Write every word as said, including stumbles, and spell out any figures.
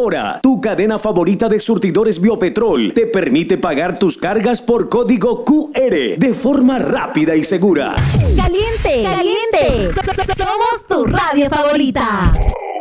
ahora, tu cadena favorita de surtidores Biopetrol te permite pagar tus cargas por código Q R de forma rápida y segura. ¡Caliente! ¡Caliente! So- so- Somos tu radio favorita.